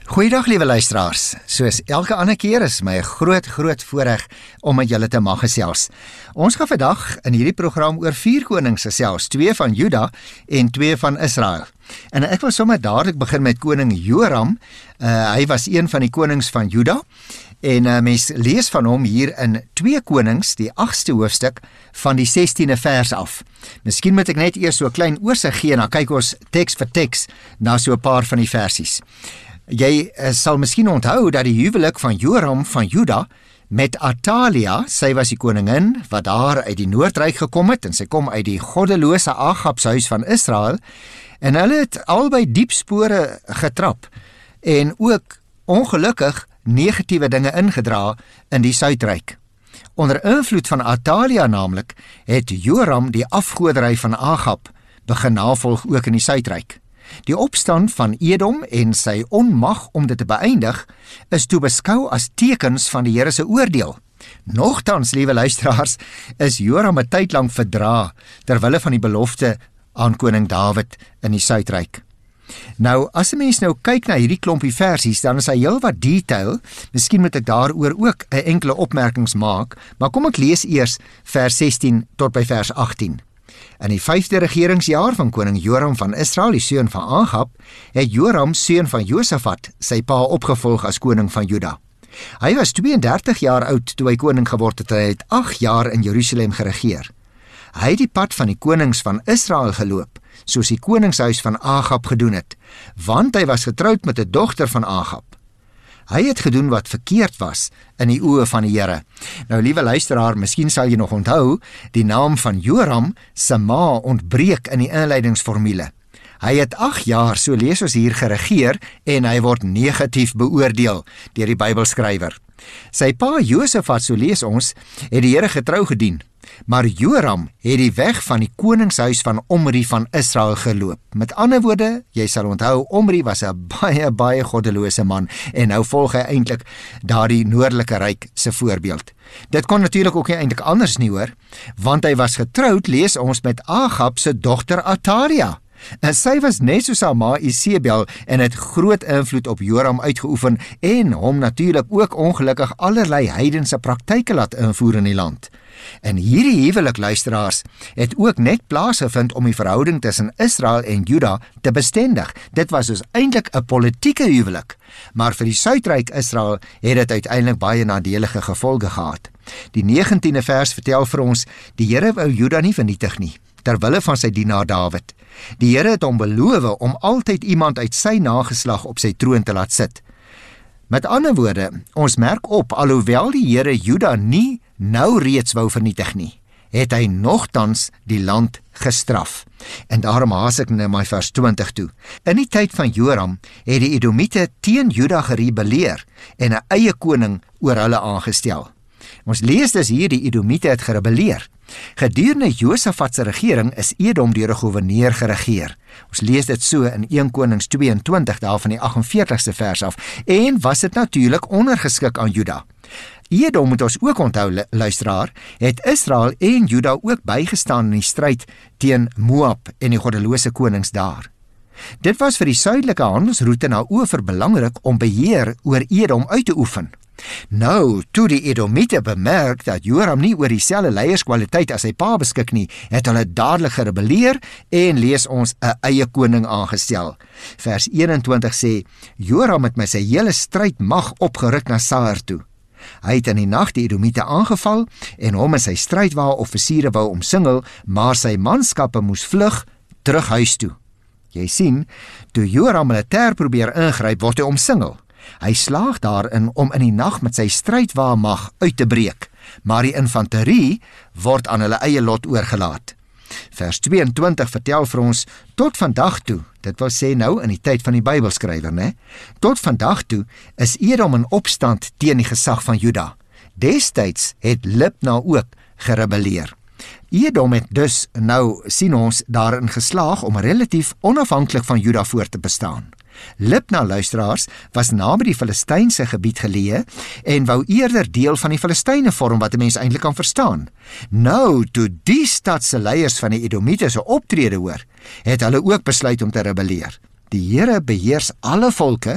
Goeiedag liewe luisteraars, soos elke ander keer is my 'n groot voorreg om met julle te mag gesels. Ons gaan vandag in hierdie program oor 4 konings gesels, 2 van Juda en 2 van Israel. En ek wil sommer dadelik begin met koning Joram. Hy was een van die konings van Juda en mens lees van hom hier in 2 Konings, die 8ste hoofstuk van die 16de vers af. Miskien moet ek net eers so 'n klein oorsig gee en dan kyk ons teks vir teks na so 'n paar van die versies. Jy sal miskien onthou dat die huwelik van Joram van Juda met Atalia, sy was die koningin wat daar uit die Noordryk gekom het en sy kom uit die goddelose Agab se huis van Israel en hulle het albei diep spore getrap en ook ongelukkig negatiewe dinge ingedra in die Suidryk. Onder invloed van Atalia naamlik het Joram die afgoderry van Agab begin navolg ook in die Suidryk. Die opstand van Edom en sy onmag om dit te beëindig is toe beskou as tekens van die Here se oordeel. Nogtans, liewe luisteraars, is Joram 'n tyd lank verdra terwille van die belofte aan koning Dawid in die Suidryk. Nou, as 'n mens nou kyk na hierdie klompie versies, dan is hy heel wat detail. Miskien moet ek daaroor ook 'n enkele opmerkings maak, maar kom ek lees eers vers 16 tot by vers 18. In die 5de regeringsjaar van koning Joram van Israel, die seun van Agab, het Joram, seun van Josafat, sy pa opgevolg as koning van Juda. Hy was 32 jaar oud toe hy koning geword het en hy het 8 jaar in Jerusalem geregeer. Hy het die pad van die konings van Israel geloop, soos die koningshuis van Agab gedoen het, want hy was getroud met 'n dogter van Agab. Hy het gedoen wat verkeerd was in die oë van die Here. Nou, liewe luisteraar, miskien sal jy nog onthou, die naam van Joram se ma ontbreek in die inleidingsformule. Hy het 8 jaar, so lees ons hier, geregeer en hy word negatief beoordeel deur die Bybelskrywer. Sy pa Josafat, so lees ons, het die Here getrou gedien, maar Joram het die weg van die koningshuis van Omri van Israel geloop. Met ander woorde, jy sal onthou, Omri was 'n baie goddelose man en nou volg hy eintlik daardie noordelike ryk se voorbeeld. Dit kon natuurlik ook nie eintlik anders nie hoor, want hy was getroud, lees ons, met Agab se dogter Atalia. En sy was net soos haar ma Isebel en het groot invloed op Joram uitgeoefen en hom natuurlik ook ongelukkig allerlei heidense praktyke laat invoer in die land. En hierdie huwelik, luisteraars, het ook net plaasgevind om die verhouding tussen Israel en Juda te bestendig. Dit was dus eintlik 'n politieke huwelik, maar vir die Suidryk Israel het dit uiteindelik baie nadelige gevolge gehad. Die 19de vers vertel vir ons, die Here wou Juda nie vernietig nie, terwille van sy dienaar Dawid. Die Here het hom beloof om altyd iemand uit sy nageslag op sy troon te laat sit. Met ander woorde, ons merk op, alhoewel die Here Juda nie nou reeds wou vernietig nie, het hy nogtans die land gestraf. En daarom haas ek nou my vers 20 toe. In die tyd van Joram het die Edomiete teen Juda gerebelleer en 'n eie koning oor hulle aangestel. Ons lees dus hier, die Edomiete het gerebelleer. Gedurende Josafat se regering is Edom deur 'n goewerneur geregeer. Ons lees dit so in 1 Konings 22 daar van die 48ste vers af, en was dit natuurlik ondergeskik aan Juda. Edom, moet ons ook onthou, luisteraar, het Israel en Juda ook bygestaan in die stryd teen Moab en die goddelose konings daar. Dit was vir die suidelike handelsroete na Ofer belangrik om beheer oor Edom uit te oefen. Nou, toe die Edomiete bemerk dat Joram nie oor dieselfde leierskwaliteit as sy pa beskik nie, het hulle dadelik gerebelleer en lees ons 'n eie koning aangestel. Vers 21 sê, Joram het met sy hele strydmag opgeruk na Saar toe. Hy het in die nag die Edomiete aangeval en hom en sy strydwa offisiere wou omsingel, maar sy manskappe moes vlug terug huis toe. Jy sien, toe Joram militêr probeer ingryp, word hy omsingel. Hy slaag daarin om in die nag met sy strydwa mag uit te breek, maar die infanterie word aan hulle eie lot oorgelaat. Vers 22 vertel vir ons, tot vandag toe, dit wil sê nou in die tyd van die Bybelskrywer, né? Tot vandag toe is Edom in opstand teen die gesag van Juda. Destyds het Libna ook gerebelleer. Edom het dus nou, sien ons, daarin geslaag om relatief onafhanklik van Juda voort te bestaan. Libna, luisteraars, was naby die Filistynse gebied geleë en wou eerder deel van die Filistyne vorm wat 'n mens eintlik kan verstaan. Nou, toe die stadse leiers van die Edomiete se optrede hoor, het hulle ook besluit om te rebelleer. Die Here beheers alle volke,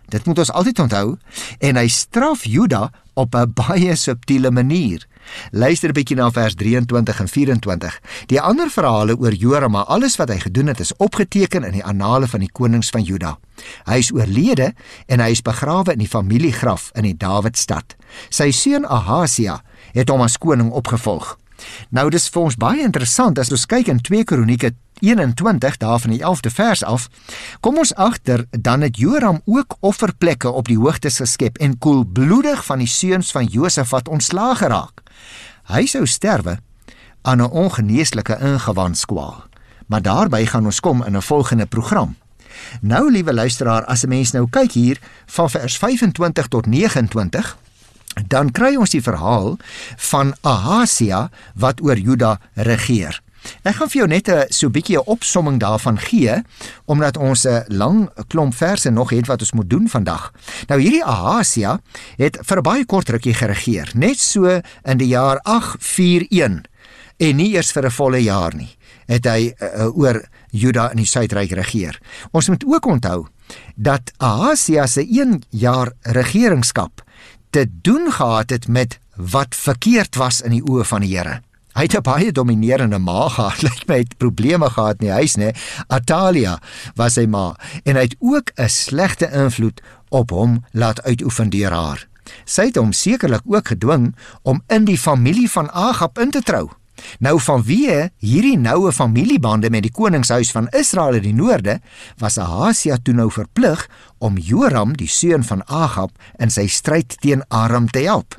dit moet ons altyd onthou, en hy straf Juda op 'n baie subtiele manier. Luister 'n bietjie na vers 23 en 24. Die ander verhale oor Joram, maar alles wat hy gedoen het, is opgeteken in die annale van die konings van Juda. Hy is oorlede en hy is begrawe in die familiegraf in die Dawidstad. Sy seun Ahasia het hom as koning opgevolg. Nou, dis vir ons baie interessant, as ons kyk in 2 Kronieke 21, daar van die 11de vers af, kom ons agter, dan het Joram ook offerplekke op die hoogtes geskep en koelbloedig van die seuns van Josafat ontslae geraak. Hy sou sterwe aan 'n ongeneeslike ingewandskwaal. Maar daarby gaan ons kom in 'n volgende program. Nou, liewe luisteraar, as 'n mens nou kyk hier van vers 25 tot 29, dan kry ons die verhaal van Ahasia wat oor Juda regeer. Ek gaan vir jou net so 'n bietjie 'n opsomming daarvan gee, omdat ons 'n lang klomp verse nog het wat ons moet doen vandag. Nou, hierdie Ahasia het vir 'n baie kort rukkie geregeer, net so in die jaar 841, en nie eers vir 'n volle jaar nie, het hy oor Juda in die Suidryk regeer. Ons moet ook onthou dat Ahasia se 1 jaar regeringskap te doen gehad het met wat verkeerd was in die oë van die Here. Hy het 'n baie dominerende ma gehad, lyk my het probleme gehad in die huis, né? Atalia was sy ma, en hy het ook 'n slegte invloed op hom laat uitoefen deur haar. Sy het hom sekerlik ook gedwing om in die familie van Agab in te trou. Nou, vanweë hierdie noue familiebande met die koningshuis van Israel in die noorde, was Ahasia toe nou verplig om Joram, die seun van Agab, in sy stryd teen Aram te help.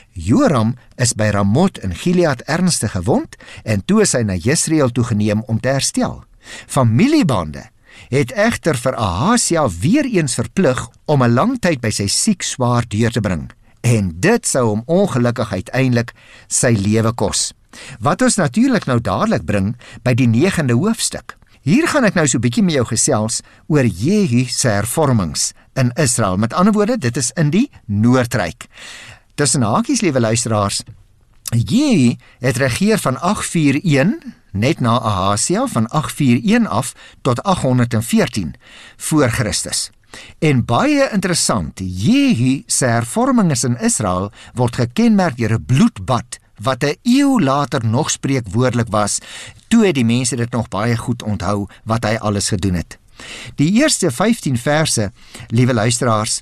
Joram is by Ramot in Gilead ernstig gewond en toe is hy na Jesreel toegeneem om te herstel. Familiebande het egter vir Ahasia weer eens verplig om 'n lang tyd by sy siek swaar deur te bring, en dit sou hom ongelukkig uiteindelik sy lewe kos. Wat ons natuurlik nou dadelik bring by die 9de hoofstuk. Hier gaan ek nou so 'n bietjie met jou gesels oor Jehu se hervormings in Israel. Met ander woorde, dit is in die Noordryk. Tussen hakies, liewe luisteraars, Jehu het regeer van 841, net na Ahasia, van 841 af tot 814 voor Christus. En baie interessant, Jehu se hervormings in Israel word gekenmerk deur 'n bloedbad, wat 'n eeu later nog spreekwoordelik was, toe het die mense dit nog baie goed onthou, wat hy alles gedoen het. Die eerste 15 verse, liewe luisteraars,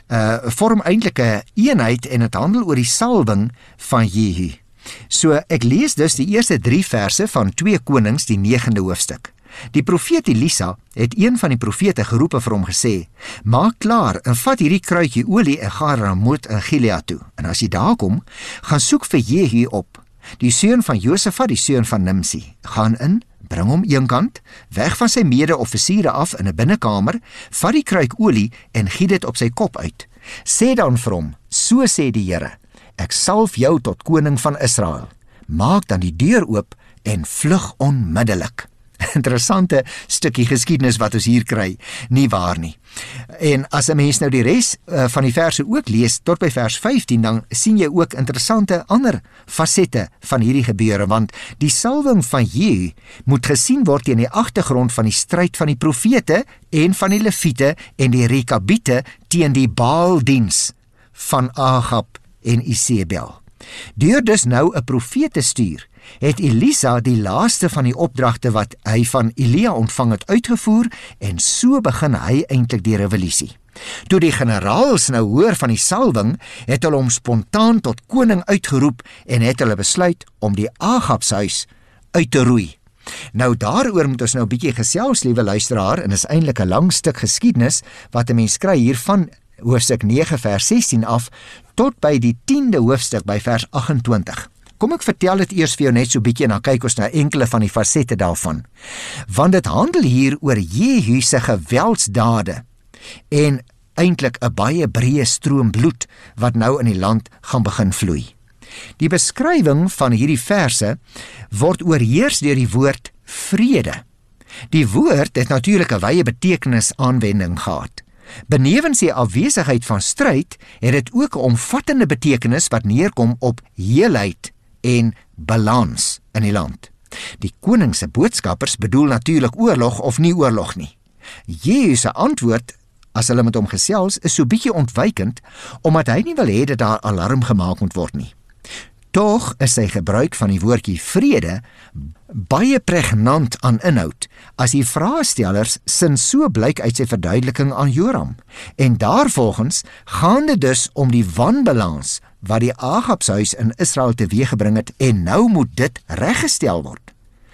vorm eintlik 'n eenheid en het handel oor die salwing van Jehu. So, ek lees dus die eerste 3 verse van 2 Konings, die 9de hoofstuk. Die profeet Elisa het een van die profete geroep en vir hom gesê, maak klaar en vat hierdie kruitjie olie en gaan Ramot in Gilead toe. En as jy daar kom, gaan soek vir Jehu op, die seun van Josafat, die seun van Nimsi. Gaan in, bring hom eenkant, weg van sy mede-offisiere af in 'n binnekamer, vat die kruik olie en giet dit op sy kop uit. Sê dan vir hom, so sê die Here, ek salf jou tot koning van Israel. Maak dan die deur oop en vlug onmiddellik. Interessante stukkie geskiedenis wat ons hier kry, nie waar nie. En as 'n mens nou die res van die verse ook lees, tot by vers 15, dan sien jy ook interessante ander fasette van hierdie gebeure, want die salwing van Jehu moet gesien word teen die agtergrond van die stryd van die profete en van die leviete en die Rekabiete teen die Baaldiens van Agab en Isebel. Deur dus nou 'n profeet te stuur, het Elisa die laaste van die opdragte wat hy van Elia ontvang het uitgevoer, en so begin hy eintlik die revolusie. Toe die generaals nou hoor van die salwing, het hulle hom spontaan tot koning uitgeroep en het hulle besluit om die Agabshuis uit te roei. Nou daaroor moet ons nou 'n bietjie gesels, liewe luisteraar, en is eintlik 'n lang stuk geskiedenis wat 'n mens kry hier van hoofstuk 9 vers 16 af tot by die 10de hoofstuk by vers 28. Kom ek vertel dit eers vir jou net so bietjie en dan kyk ons na enkele van die fasette daarvan. Want dit handel hier oor Jehu se geweldsdade en eintlik 'n baie breë stroom bloed wat nou in die land gaan begin vloei. Die beskrywing van hierdie verse word oorheers deur die woord vrede. Die woord het natuurlik 'n wye betekenis aanwending gehad. Benewens die afwesigheid van stryd, het dit ook 'n omvattende betekenis wat neerkom op heelheid en balans in die land. Die koning se boodskappers bedoel natuurlik oorlog of nie oorlog nie. Jehu se antwoord as hulle met hom gesels, is so bietjie ontwykend, omdat hy nie wil hê dat daar alarm gemaak moet word nie. Tog is sy gebruik van die woordjie vrede baie pregnant aan inhoud, as die vraestellers sin so blyk uit sy verduideliking aan Joram. En daarvolgens gaan dit dus om die wanbalans wat die Agabshuis in Israel teweeggebring het, en nou moet dit reggestel word.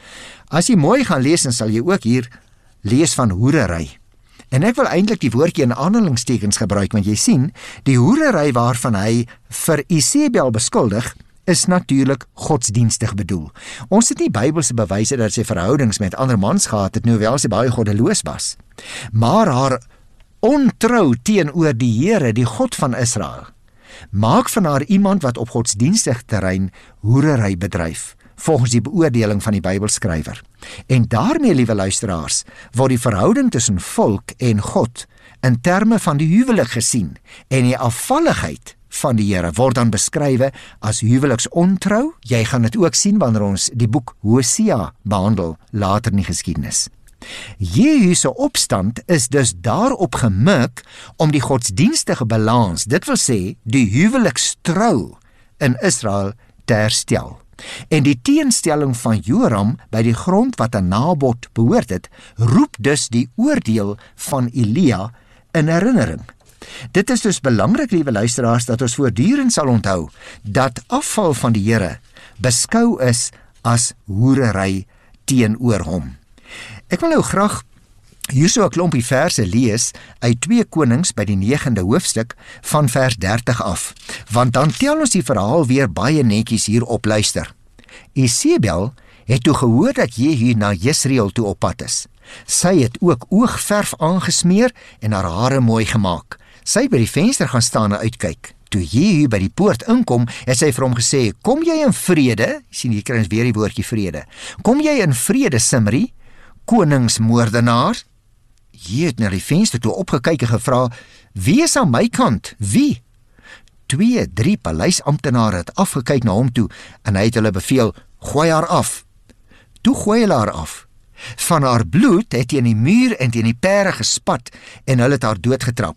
As jy mooi gaan lees, dan sal jy ook hier lees van hoerery. En ek wil eintlik die woordjie in aanhalingstekens gebruik, want jy sien, die hoerery waarvan hy vir Isebel beskuldig, is natuurlik godsdienstig bedoel. Ons het nie Bybelse bewyse dat sy verhoudings met ander mans gehad het, hoewel sy baie goddeloos was. Maar haar ontrou teenoor die Here, die God van Israel, maak van haar iemand wat op godsdienstig terrein hoerery bedryf, volgens die beoordeling van die Bybelskrywer. En daarmee, liewe luisteraars, word die verhouding tussen volk en God in terme van die huwelik gesien, en die afvalligheid van die Here word dan beskrywe as huweliksontrou. Jy gaan dit ook sien wanneer ons die boek Hosea behandel later in die geskiedenis. Jehu se opstand is dus daarop gemik om die godsdienstige balans, dit wil sê die huwelikstrou in Israel te herstel. En die teenstelling van Joram by die grond wat aan Nabot behoort het, roep dus die oordeel van Elia in herinnering. Dit is dus belangrik, liewe luisteraars, dat ons voortdurend sal onthou dat afval van die Here beskou is as hoerery teenoor hom. Ek wil nou graag hierso 'n klompie verse lees uit 2 Konings by die 9de hoofstuk van vers 30 af, want dan tel ons die verhaal weer baie netjies hier op. Luister. Isebel het toe gehoor dat Jehu na Jesreel toe op pad is. Sy het ook oogverf aangesmeer en haar hare mooi gemaak. Sy het by die venster gaan staan en uitkyk. Toe Jehu by die poort inkom, het sy vir hom gesê, kom jy in vrede? Sien, hier kry ons weer die woordjie vrede. Kom jy in vrede, Simri, koningsmoordenaar? Jehu het na die venster toe opgekyk en gevra, wie is aan my kant? Wie? 2, 3 paleisamptenare het afgekyk na hom toe, en hy het hulle beveel, gooi haar af. Toe gooi hulle haar af. Van haar bloed het teen die muur en teen die pere gespat, en hulle het haar doodgetrap.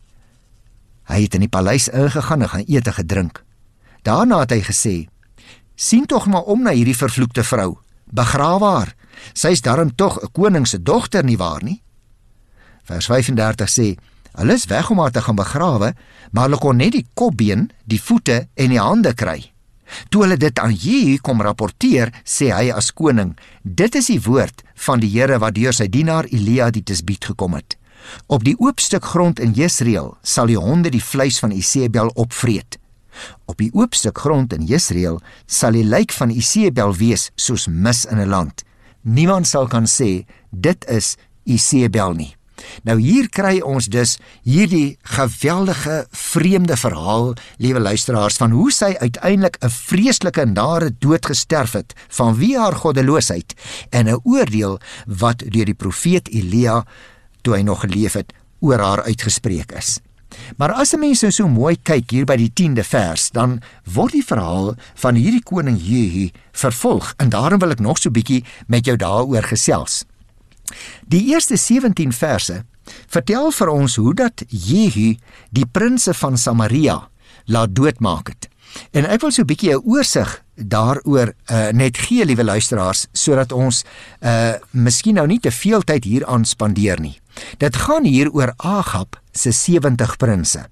Hy het in die paleis ingegaan en gaan eet en gedrink. Daarna het hy gesê, sien tog maar om na hierdie vervloekte vrou, begrawe haar, sy is daarom tog 'n koning se dogter, nie waar nie? Vers 35 sê, hulle is weg om haar te gaan begrawe, maar hulle kon net die kopbeen, die voete en die hande kry. Toe hulle dit aan Jehu kom rapporteer, sê hy as koning, dit is die woord van die Here wat deur sy dienaar Elia die Tisbiet gekom het. Op die oop stuk grond in Jesreel sal die honde die vleis van Isebel opvreet. Op die oop stuk grond in Jesreel sal die lijk van Isebel wees soos mis in 'n land. Niemand sal kan sê, dit is Isebel nie. Nou hier kry ons dus hierdie geweldige vreemde verhaal, liewe luisteraars, van hoe sy uiteindelik 'n vreeslike nare dood gesterf het, vanweë haar goddeloosheid, en 'n oordeel wat deur die profeet Elia, toe hy nog geleef het, oor haar uitgespreek is. Maar as 'n mens so mooi kyk hier by die 10de vers, dan word die verhaal van hierdie koning Jehu vervolg, en daarom wil ek nog so bietjie met jou daaroor gesels. Die eerste 17 verse vertel vir ons hoe dat Jehu die prinse van Samaria laat doodmaak het. En ek wil so 'n bietjie 'n oorsig daaroor net gee, liewe luisteraars, sodat ons miskien nou nie te veel tyd hieraan spandeer nie. Dit gaan hier oor Agab se 70 prinse.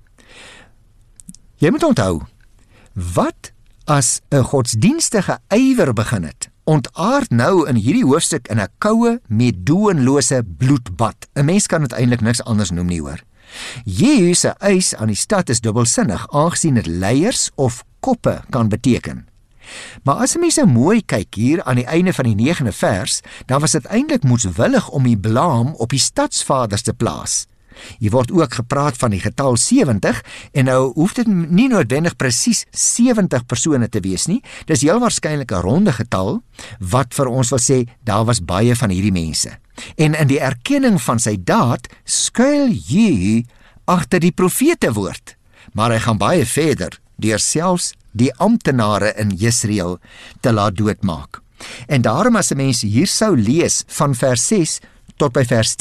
Jy moet onthou, wat as 'n godsdienstige ywer begin het, ontaard nou in hierdie hoofstuk in 'n koue, meedoenlose bloedbad. 'n Mens kan dit eintlik niks anders noem nie, hoor. Jehu se eis aan die stad is dubbelsinnig, aangesien dit leiers of koppe kan beteken. Maar as 'n mens nou mooi kyk hier aan die einde van die 9de vers, dan was dit eintlik moedswillig om die blaam op die stadsvaders te plaas. Hier word ook gepraat van die getal 70, en nou hoef dit nie noodwendig presies 70 persone te wees nie. Dis heel waarskynlik 'n ronde getal, wat vir ons wil sê, daar was baie van hierdie mense. En in die erkenning van sy daad, skuil Jehu agter die profete woord. Maar hy gaan baie verder, deur selfs die amptenare in Jesreel te laat doodmaak. En daarom as 'n mens hier sou lees van vers 6 tot by vers 10,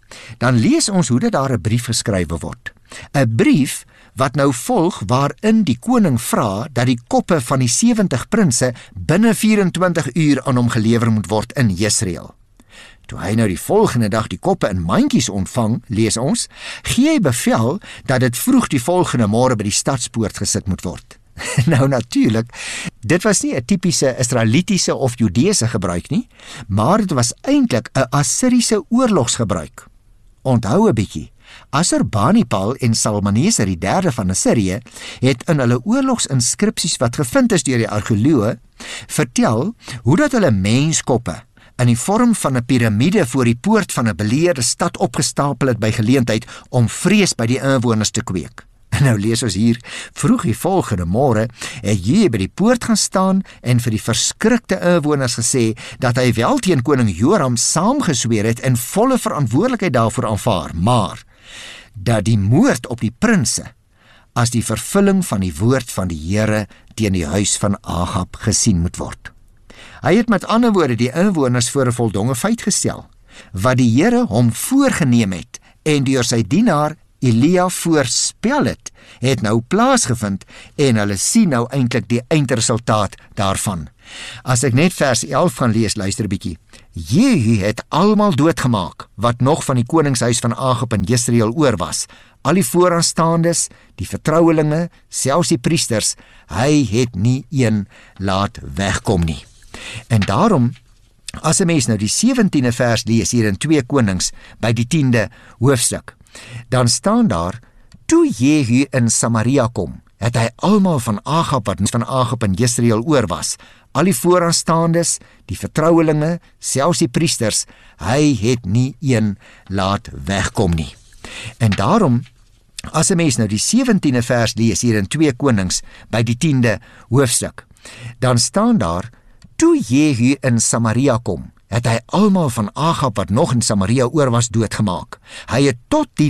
dan lees ons hoe dat daar 'n brief geskrywe word. 'n Brief wat nou volg waarin die koning vra dat die koppe van die 70 prinse binne 24 uur aan hom gelewer moet word in Jesreel. Toe hy nou die volgende dag die koppe in mandjies ontvang, lees ons, gee hy bevel dat dit vroeg die volgende môre by die stadspoort gesit moet word. Nou natuurlik, dit was nie 'n tipiese Israelitiese of Judeese gebruik nie, maar dit was eintlik 'n Assiriese oorlogsgebruik. Onthou 'n bietjie, Assurbanipal en Salmaneser III van Assirië het in hulle oorlogsinskripsies wat gevind is deur die argeoloë vertel hoe dat hulle menskoppe in die vorm van 'n piramide voor die poort van 'n beleerde stad opgestapel het by geleentheid om vrees by die inwoners te kweek. En nou lees ons hier, vroeg die volgende môre het jy by die poort gaan staan en vir die verskrikte inwoners gesê dat hy wel teen koning Joram saamgesweer het en volle verantwoordelikheid daarvoor aanvaar, maar dat die moord op die prinse as die vervulling van die woord van die Here teen die huis van Agab gesien moet word. Hy het met ander woorde die inwoners voor 'n voldonge feit gestel, wat die Here hom voorgenem het en deur sy dienaar Elia voorspel het nou plaasgevind en hulle sien nou eintlik die eindresultaat daarvan. As ek net vers 11 gaan lees, luister 'n bietjie. Jehu het almal doodgemaak wat nog van die koningshuis van Agab in Jesreel oor was. Al die vooraanstaandes, die vertrouelinge, selfs die priesters, hy het nie een laat wegkom nie. En daarom, as 'n mens nou die 17de vers lees hier in 2 Konings by die 10de hoofstuk, dan staan daar, toe Jehu in Samaria kom, het hy almal van Agab in Jesreel oor was, al die vooraanstaandes, die vertrouelinge, selfs die priesters, hy het nie een laat wegkom nie. En daarom, as 'n mens nou die 17de vers lees hier in 2 Konings by die 10de hoofstuk, dan staan daar, toe Jehu in Samaria kom, het hy almal van Agab wat nog in Samaria oor was doodgemaak. Hy het tot die